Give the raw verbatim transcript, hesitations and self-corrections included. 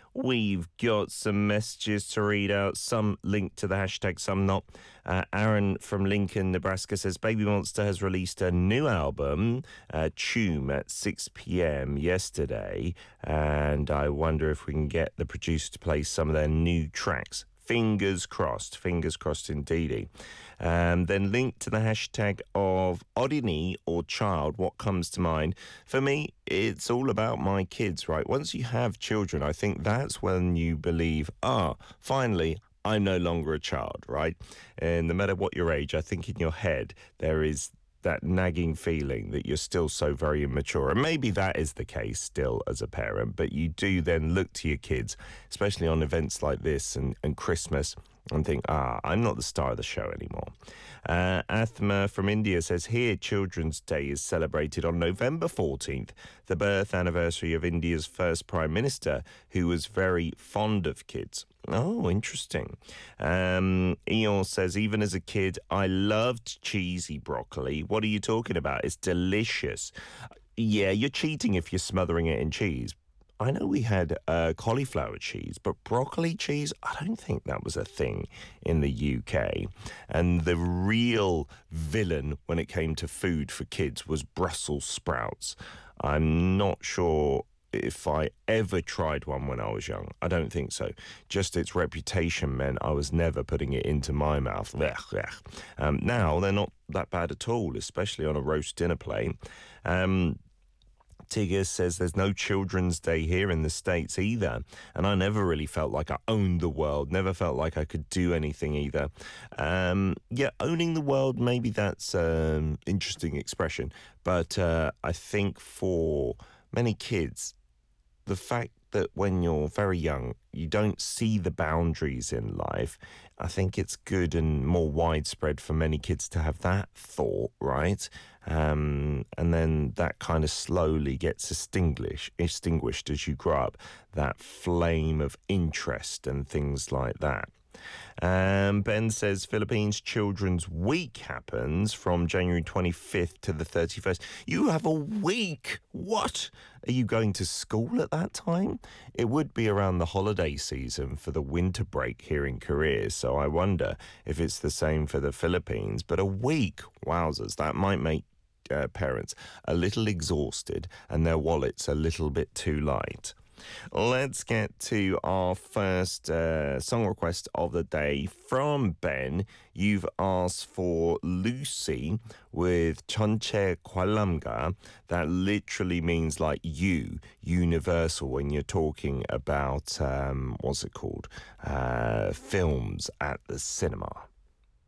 We've got some messages to read out, some linked to the hashtag, some not. Uh, Aaron from Lincoln, Nebraska says Baby Monster has released a new album, uh, Choom, at six p.m. yesterday, and I wonder if we can get the producer to play some of their new tracks. Fingers crossed, fingers crossed indeedy. Um, then linked to the hashtag of Odini or child, what comes to mind? For me, it's all about my kids, right? Once you have children, I think that's when you believe, ah, finally, I'm no longer a child, right? And no matter what your age, I think in your head there is that nagging feeling that you're still so very immature. And maybe that is the case still as a parent, but you do then look to your kids, especially on events like this and, and Christmas, and think, ah, I'm not the star of the show anymore. Uh, Athma from India says, here Children's Day is celebrated on November fourteenth, the birth anniversary of India's first Prime Minister, who was very fond of kids. Oh, interesting. Um, Eon says, even as a kid, I loved cheesy broccoli. What are you talking about? It's delicious. Yeah, you're cheating if you're smothering it in cheese. I know we had uh, cauliflower cheese, but broccoli cheese, I don't think that was a thing in the U K. And the real villain when it came to food for kids was Brussels sprouts. I'm not sure if I ever tried one when I was young. I don't think so. Just its reputation meant I was never putting it into my mouth. Um, now, they're not that bad at all, especially on a roast dinner plate. Um... Tigger says there's no Children's Day here in the States either. And I never really felt like I owned the world, never felt like I could do anything either. Um, yeah, owning the world, maybe that's an interesting expression. But uh, I think for many kids, the fact that when you're very young, you don't see the boundaries in life, I think it's good and more widespread for many kids to have that thought, right? Um, and then that kind of slowly gets extinguished, extinguished as you grow up, that flame of interest and things like that. Um, Ben says Philippines Children's Week happens from January twenty-fifth to the thirty-first. You have a week? What? Are you going to school at that time? It would be around the holiday season for the winter break here in Korea, so I wonder if it's the same for the Philippines. But a week, wowzers, that might make uh, parents a little exhausted and their wallets a little bit too light. Let's get to our first uh, song request of the day from Ben. You've asked for Lucy with 전체 관람가. That literally means like you, universal, when you're talking about, um, what's it called, uh, films at the cinema.